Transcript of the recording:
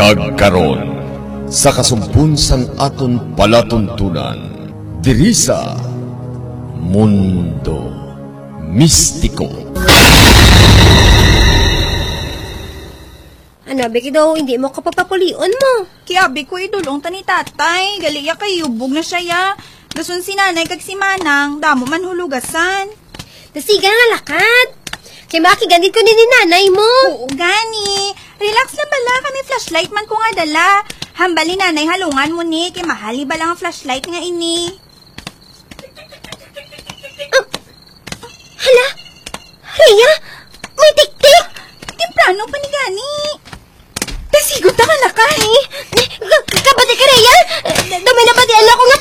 Kagkaron sa kasumpon sang aton palatuntunan diri sa Mundo Mistiko. Ano, Beki daw, hindi mo kapapapulion mo. Kiabi ko idulong tani tatay. Galiya kay yubog na siya ya. Dasun si nanay kag si manang, damo man hulugasan. Nasiga nga lakad. Kay makigandit ko din ni nanay mo. Oo, gani. Relax na bala, kami flashlight man ko nga dala. Hambali nanay halungan mo ni, kay mahali ba lang ang flashlight nga ini. Oh, hala, Rhea, may tik-tik. Temprano pa ni gani. Tasigot na ka lakay. Kabati ka, Rhea. Damay na pati ala ko nga